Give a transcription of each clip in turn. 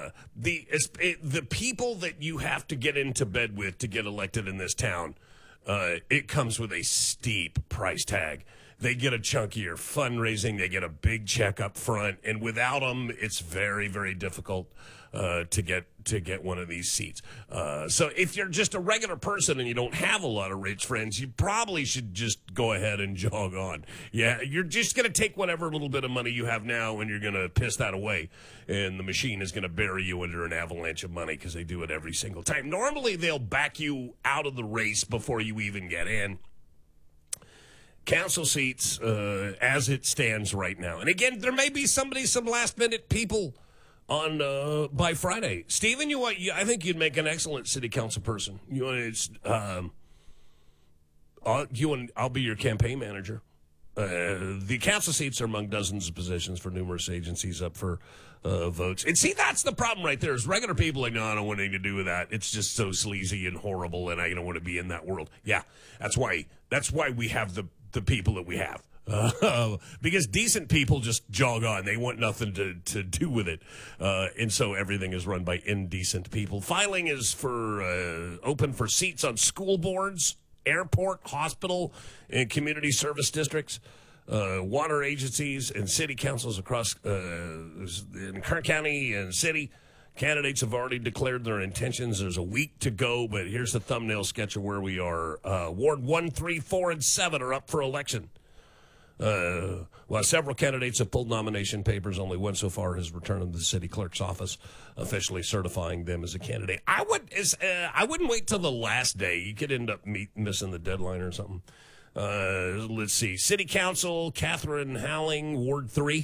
the people that you have to get into bed with to get elected in this town, it comes with a steep price tag. They get a chunkier fundraising. They get a big check up front, and without them, it's very, very difficult to get one of these seats. So if you're just a regular person and you don't have a lot of rich friends, you probably should just go ahead and jog on. Yeah, you're just going to take whatever little bit of money you have now and you're going to piss that away, and the machine is going to bury you under an avalanche of money because they do it every single time. Normally, they'll back you out of the race before you even get in. Council seats as it stands right now. And again, there may be some last-minute people on by Friday. Stephen, I think you'd make an excellent city council person. I'll be your campaign manager. The council seats are among dozens of positions for numerous agencies up for votes. And see, that's the problem right there. Is regular people like, no, I don't want anything to do with that. It's just so sleazy and horrible, and I don't want to be in that world. Yeah, that's why we have the people that we have. Because decent people just jog on. They want nothing to do with it. And so everything is run by indecent people. Filing is open for seats on school boards, airport, hospital, and community service districts, water agencies, and city councils across in Kern County and city. Candidates have already declared their intentions. There's a week to go, but here's the thumbnail sketch of where we are. Ward 1, 3, 4, and 7 are up for election. While several candidates have pulled nomination papers, only one so far has returned to the city clerk's office, officially certifying them as a candidate. I wouldn't wait till the last day. You could end up missing the deadline or something. Let's see. City Council, Catherine Howling, Ward 3.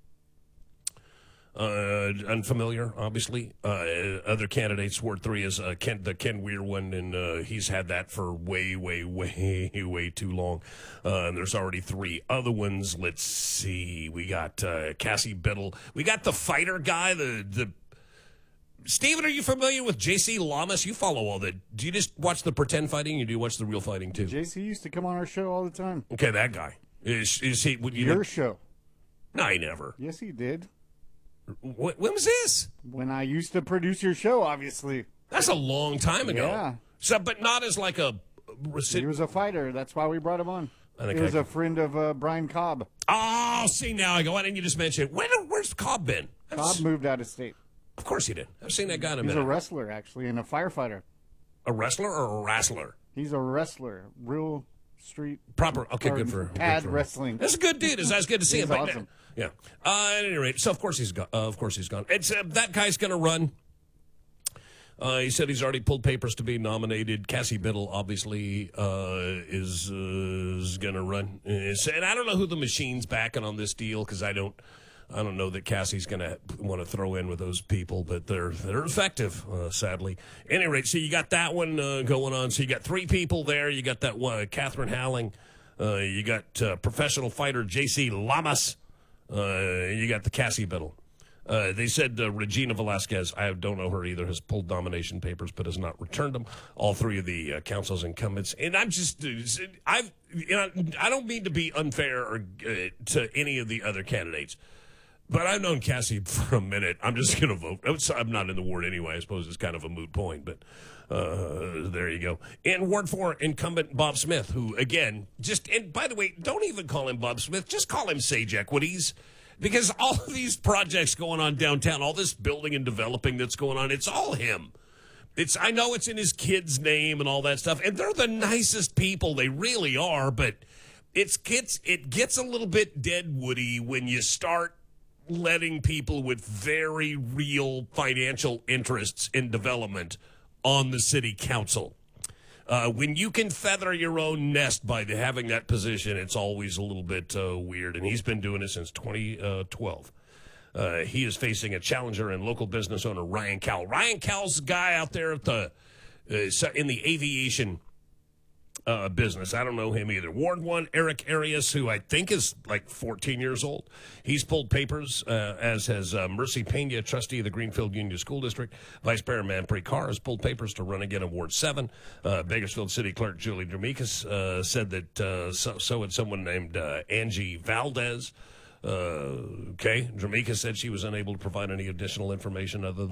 Unfamiliar, obviously. Other candidates, Ward 3 is the Ken Weir one, and he's had that for way too long. And there's already 3 other ones. Let's see. We got Cassie Biddle. We got the fighter guy, the Stephen, are you familiar with J.C. Lamas? You follow all that. Do you just watch the pretend fighting, or do you watch the real fighting, too? J.C. used to come on our show all the time. Okay, that guy. Is he... Your show. No, he never. Yes, he did. When was this? When I used to produce your show, obviously. That's a long time ago. Yeah. So, but not as like a... He was a fighter. That's why we brought him on. He was a friend of Brian Cobb. Oh, see, now I go, why didn't you just mention it? Where's Cobb been? Cobb moved out of state. Of course he did. I've seen that guy in a minute. He's a wrestler, actually, and a firefighter. A wrestler or a wrestler? He's a wrestler. Real street. Proper. Okay, good for pad wrestling. That's a good dude. It's good to see him. Awesome. Yeah. At any rate, so of course he's gone. It's that guy's going to run. He said he's already pulled papers to be nominated. Cassie Biddle obviously is going to run. And I don't know who the machine's backing on this deal because I don't know that Cassie's going to want to throw in with those people, but they're effective, sadly. At any rate, so you got that one going on. So you got 3 people there. You got that one, Catherine Howling. You got professional fighter J.C. Lamas. You got the Cassie Biddle. They said Regina Velasquez, I don't know her either, has pulled nomination papers but has not returned them. All 3 of the council's incumbents. And I'm just, I don't mean to be unfair or, to any of the other candidates, but I've known Cassie for a minute. I'm just going to vote. I'm not in the ward anyway. I suppose it's kind of a moot point, but there you go. In Ward 4, incumbent Bob Smith, who, again, and by the way, don't even call him Bob Smith. Just call him Sage Equities. Because all of these projects going on downtown, all this building and developing that's going on, it's all him. I know it's in his kid's name and all that stuff, and they're the nicest people. They really are, but it gets a little bit Deadwoody when you start letting people with very real financial interests in development on the city council. When you can feather your own nest by having that position, it's always a little bit weird. And he's been doing it since 2012. He is facing a challenger and local business owner, Ryan Cowell. Ryan Cowell's the guy out there at in the aviation business. I don't know him either. Ward 1, Eric Arias, who I think is like 14 years old. He's pulled papers, as has Mercy Pena, trustee of the Greenfield Union School District. Vice Mayor Manpreet Kaur has pulled papers to run again in Ward 7. Bakersfield City Clerk Julie Dramikas said that so had someone named Angie Valdez. Dramikas said she was unable to provide any additional information other than